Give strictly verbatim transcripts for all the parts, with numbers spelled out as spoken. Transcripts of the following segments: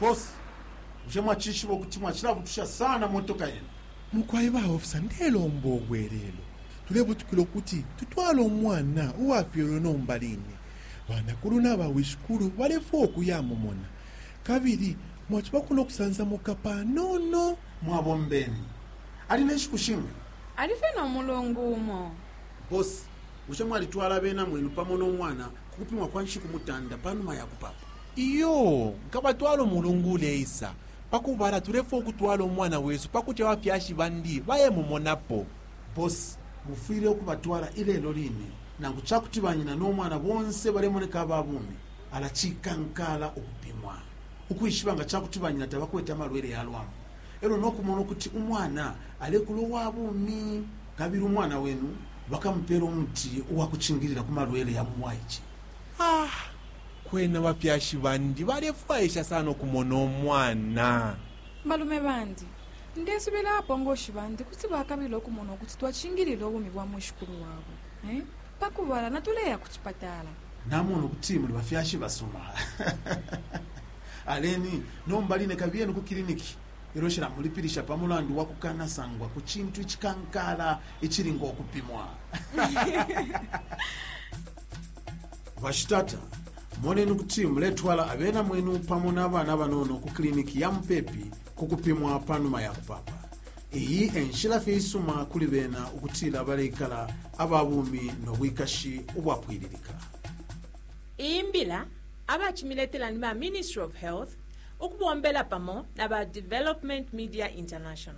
Boss, ujema chishibo kuti mwachira butusha sana motoka yenu. Mukwaiba ofisa ndelo mbogwerelo. Tulebutukilo kuti tutwala omwana uwafiro nombalini. Bana kuluna bawishukuru balefo okuyamomona. Kabiri mwachiba kuno kusanza mukapa nono mwabombeni. Alina shikushinga. Alifena mulongumo. Boss, ujema alitwala bena mwenu pamono omwana kupimwa kwanshi kumutanda panuma ya kupapa. Iyo, nkabatwala mulungule isa. Pakubara tulefo okutwala omwana wesu pakuti wafyashi bandi baye mumonapo. Boss, mufire okubatwala ilelo lini nangu chakutibanyina n'omwana bonse balemoneka ababumi alachikankala okupimwa ukuyishibanga chakutibanyina tabakweta malwere yalwamu ero nokumona okuti umwana alekulo wabumi kabiri umwana wenu bakampera omuti owakuchingirira ku malwere ya muwaiki. Ah, kwena wafyashi bandi balefwaisha sana okumona omwana. Malume bandi ndesibela hapo ngoshi bandi kuti bakabilo kumono kuti twachingirira obumi bwa mwishukuru wabo. Eh? Pakubala natuleya kuchipatala. Namono kuti muri bafyashi basoma. Aleni nombaline kabyenu ku kliniki. Iroshira mulipirisha pamulandu wakukana sangwa ku chintu ikikankala ichiringo okupimwa. Vashitata monenu kuti muletwala abena mwenu pamona abana banono ku kliniki ya Mpepi kukupimwa panuma ya kupapa. Iyi enshila feisuma kuli bena ukutila balekala ababumi nobwikashi obwakwiririka. Imbila abachimiletela ni ba Ministry of Health ukubombela pamo na ba Development Media International.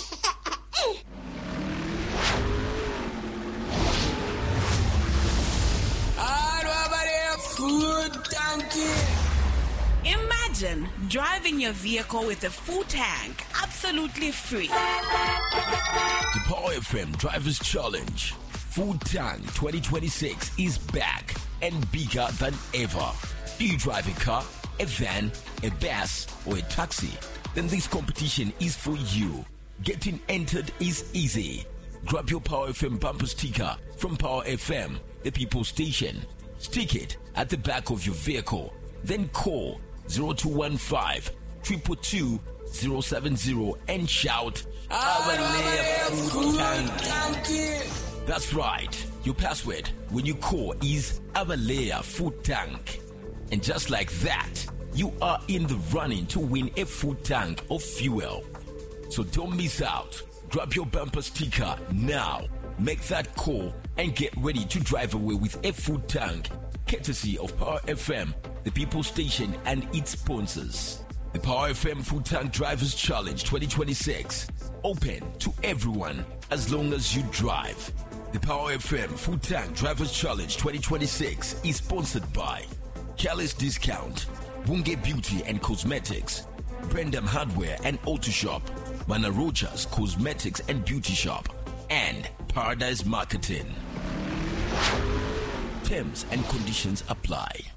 Food tanki. Imagine driving your vehicle with a full tank, absolutely free. The Power F M Drivers Challenge Food Tank twenty twenty-six is back and bigger than ever. Do you drive a car, a van, a bus, or a taxi? Then this competition is for you. Getting entered is easy. Grab your Power F M bumper sticker from Power F M, the people station. Stick it at the back of your vehicle. Then call zero two one five, two two two, zero seven zero and shout, Avalea Food Tank. That's right. Your password when you call is Avalea Food Tank. And just like that, you are in the running to win a food tank of fuel. So don't miss out. Grab your bumper sticker now. Make that call and get ready to drive away with a food tank, courtesy of Power F M, the people station and its sponsors. The Power F M Food Tank Drivers Challenge twenty twenty-six, open to everyone as long as you drive. The Power F M Food Tank Drivers Challenge twenty twenty-six is sponsored by Kelly's Discount, Bunge Beauty and Cosmetics, Brendam Hardware and Auto Shop, Mana Rojas Cosmetics and Beauty Shop, and Paradise Marketing. Terms and conditions apply.